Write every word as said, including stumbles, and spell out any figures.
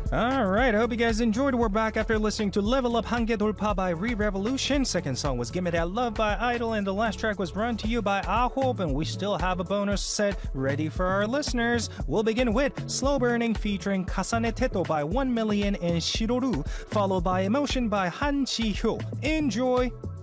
Alright, I hope you guys enjoyed. We're back after listening to Level Up Hange Dolpa by Re-Revolution. Second song was Gimme That Love by Idol, and the last track was Run To You by Ahob, and we still have a bonus set ready for our listeners. We'll begin with Slow Burning featuring Kasane Teto by one million and Shiroru, followed by Emotion by Han Chi-hyo. Enjoy!